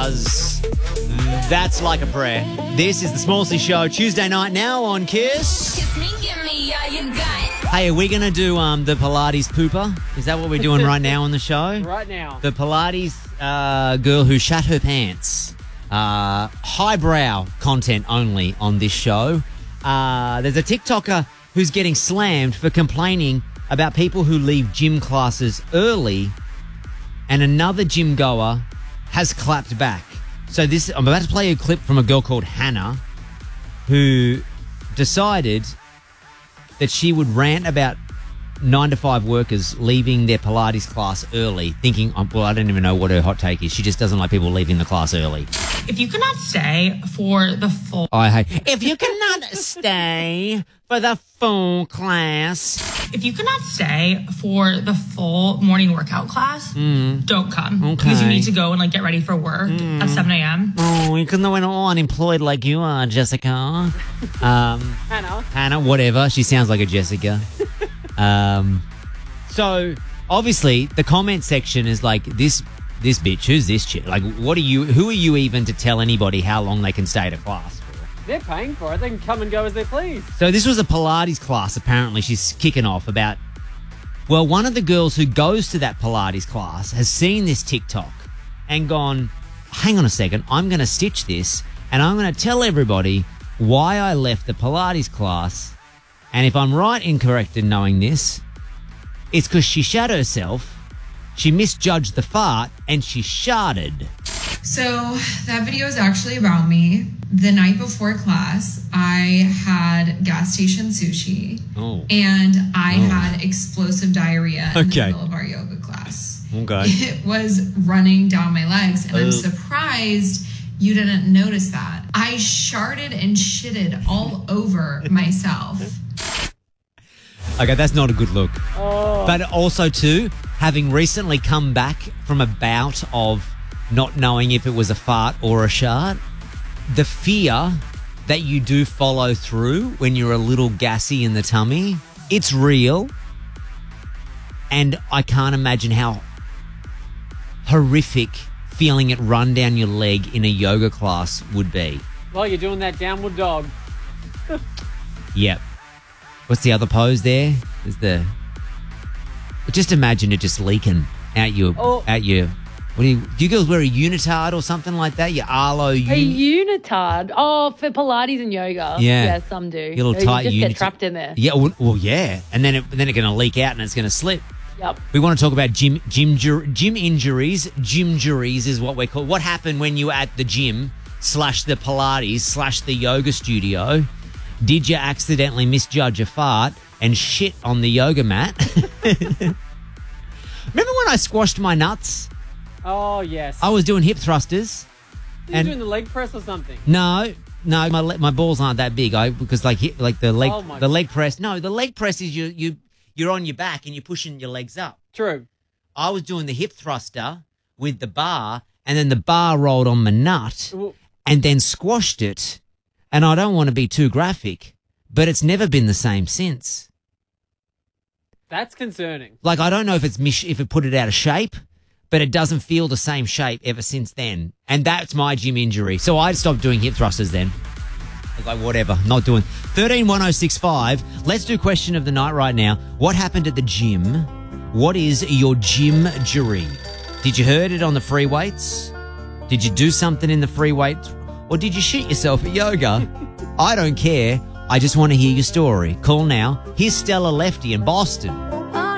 because that's like a prayer. This is the Small C Show, Tuesday night now on Kiss. Kiss me, give me all you got. Hey, are we going to do the Pilates pooper? Is that what we're doing right now on the show? Right now. The Pilates girl who shat her pants. Highbrow content only on this show. There's a TikToker who's getting slammed for complaining about people who leave gym classes early, and another gym goer has clapped back. So I'm about to play a clip from a girl called Hannah who decided that she would rant about 9-to-5 workers leaving their Pilates class early, thinking, well, I don't even know what her hot take is. She just doesn't like people leaving the class early. If you cannot stay for the full... If you cannot stay for the full class... If you cannot stay for the full morning workout class, don't come. Okay. Because you need to go and get ready for work at 7 a.m. Oh, because we're all unemployed like you are, Jessica. Hannah, whatever. She sounds like a Jessica. So obviously the comment section is like, this bitch, who's this chick? Like, who are you even to tell anybody how long they can stay at a class for? They're paying for it. They can come and go as they please. So this was a Pilates class, apparently. She's kicking off about, well, one of the girls who goes to that Pilates class has seen this TikTok and gone, hang on a second, I'm going to stitch this and I'm going to tell everybody why I left the Pilates class. And if I'm correct in knowing this, it's because she shat herself, she misjudged the fart, and she sharted. So that video is actually about me. The night before class, I had gas station sushi, and I had explosive diarrhea in the middle of our yoga class. Okay. It was running down my legs, and I'm surprised you didn't notice that. I sharted and shitted all over myself. Okay, that's not a good look. But also, too, having recently come back from a bout of not knowing if it was a fart or a shart, the fear that you do follow through when you're a little gassy in the tummy, it's real. And I can't imagine how horrific feeling it run down your leg in a yoga class would be. Well, you're doing that downward dog. Yep. What's the other pose there? Just imagine it just leaking out your... do you girls wear a unitard or something like that? Your Arlo A unitard? Oh, for Pilates and yoga. Yeah. Yeah, some do. Your little tight you just unitard. get trapped in there. Yeah, well, yeah. And then it's going to leak out and it's going to slip. Yep. We want to talk about gym injuries. Gym juries is what we call. What happened when you were at the gym / the Pilates / the yoga studio? Did you accidentally misjudge a fart and shit on the yoga mat? Remember when I squashed my nuts? Oh, yes. I was doing hip thrusters. You're doing the leg press or something? No, my balls aren't that big. Because the leg press. No, the leg press is you're on your back and you're pushing your legs up. True. I was doing the hip thruster with the bar, and then the bar rolled on my nut and then squashed it. And I don't want to be too graphic, but it's never been the same since. That's concerning. Like, I don't know if it put it out of shape, but it doesn't feel the same shape ever since then. And that's my gym injury. So I stopped doing hip thrusters then. I was like, whatever, not doing. 131065. Let's do question of the night right now. What happened at the gym? What is your gym jury? Did you hurt it on the free weights? Did you do something in the free weights? Or did you shoot yourself at yoga? I don't care. I just want to hear your story. Call now. Here's Stella Lefty in Boston.